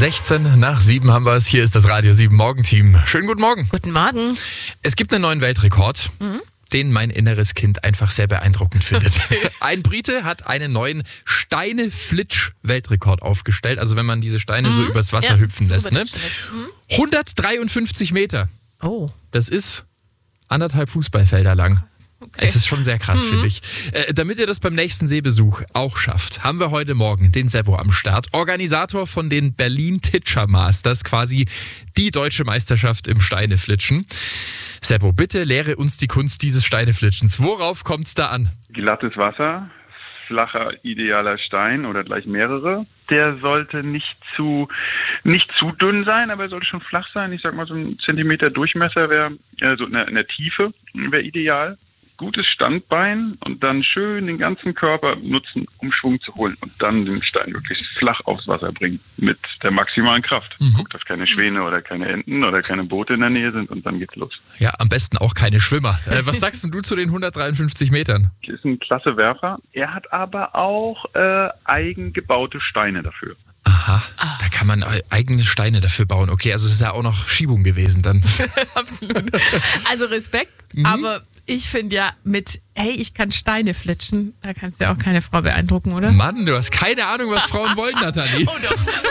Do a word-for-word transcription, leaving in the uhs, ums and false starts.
sechzehn nach sieben haben wir es. Hier ist das Radio sieben Morgenteam. Schönen guten Morgen. Guten Morgen. Es gibt einen neuen Weltrekord, mhm. den mein inneres Kind einfach sehr beeindruckend findet. Okay. Ein Brite hat einen neuen Steine-Flitsch-Weltrekord aufgestellt. Also wenn man diese Steine mhm. so übers Wasser ja, hüpfen lässt. Ne? Mhm. hundertdreiundfünfzig Meter. Oh. Das ist anderthalb Fußballfelder lang. Okay. Es ist schon sehr krass, mhm. finde ich. Äh, damit ihr das beim nächsten Seebesuch auch schafft, haben wir heute Morgen den Seppo am Start. Organisator von den Berlin Titscher Masters, quasi die deutsche Meisterschaft im Steineflitschen. Seppo, bitte lehre uns die Kunst dieses Steineflitschens. Worauf kommt es da an? Glattes Wasser, flacher, idealer Stein oder gleich mehrere. Der sollte nicht zu nicht zu dünn sein, aber er sollte schon flach sein. Ich sag mal, so ein Zentimeter Durchmesser wäre, äh, so in der, in der Tiefe wäre ideal. Gutes Standbein und dann schön den ganzen Körper nutzen, um Schwung zu holen und dann den Stein wirklich flach aufs Wasser bringen mit der maximalen Kraft. Mhm. Guck, dass keine Schwäne oder keine Enten oder keine Boote in der Nähe sind und dann geht's los. Ja, am besten auch keine Schwimmer. Äh, was sagst denn du zu den hundertdreiundfünfzig Metern? Er ist ein klasse Werfer. Er hat aber auch äh, eigengebaute Steine dafür. Aha, ah. da kann man eigene Steine dafür bauen. Okay, also es ist ja auch noch Schiebung gewesen dann. Absolut. Also Respekt, mhm. aber ich finde ja mit, hey, ich kann Steine flitschen, da kannst du ja auch keine Frau beeindrucken, oder? Mann, du hast keine Ahnung, was Frauen wollen, Nathalie. Oh doch.